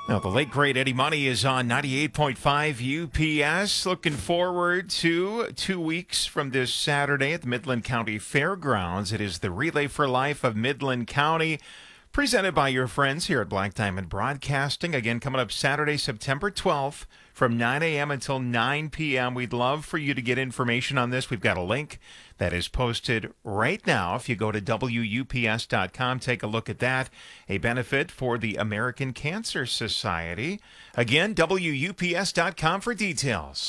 Now, the late great Eddie Money is on 98.5 UPS. Looking forward to 2 weeks from this Saturday at the Midland County Fairgrounds. It is the Relay for Life of Midland County, presented by your friends here at Black Diamond Broadcasting. Again, coming up Saturday, September 12th from 9 a.m. until 9 p.m. We'd love for you to get information on this. We've got a link that is posted right now. If you go to WUPS.com, take a look at that. A benefit for the American Cancer Society. Again, WUPS.com for details.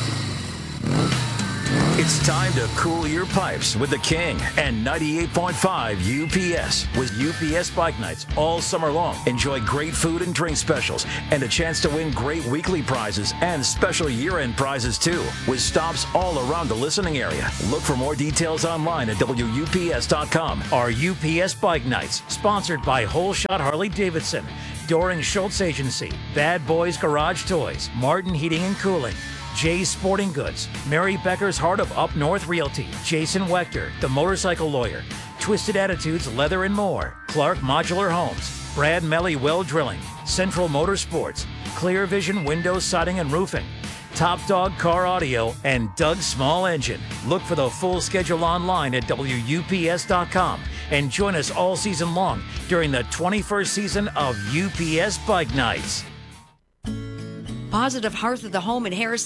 It's time to cool your pipes with the King and 98.5 UPS. With UPS Bike Nights all summer long, enjoy great food and drink specials and a chance to win great weekly prizes and special year-end prizes too, with stops all around the listening area. Look for more details online at WUPS.com. Our UPS Bike Nights, sponsored by Whole Shot Harley Davidson, Doran Schultz Agency, Bad Boys Garage Toys, Martin Heating and Cooling, Jay's Sporting Goods, Mary Becker's Heart of Up North Realty, Jason Wechter, The Motorcycle Lawyer, Twisted Attitudes Leather and More, Clark Modular Homes, Brad Melly Well Drilling, Central Motorsports, Clear Vision Windows, Siding and Roofing, Top Dog Car Audio, and Doug Small Engine. Look for the full schedule online at WUPS.com and join us all season long during the 21st season of UPS Bike Nights. Positive Hearth of the Home in Harrison